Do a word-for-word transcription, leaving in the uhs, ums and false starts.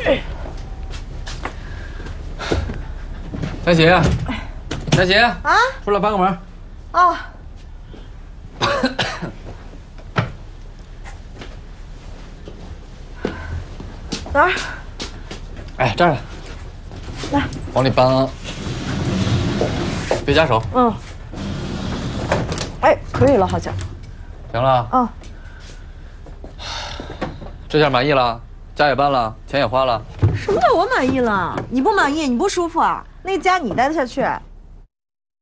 佳琪，佳琪啊，出来帮个忙。 哦。哪儿？ 哎，这儿来。 来， 往里搬啊，别夹手。 嗯。哎，可以了，好像。 行了。 嗯。 这下满意了，家也搬了，钱也花了。 什么叫我满意了？你不满意，你不舒服啊？那家你待得下去？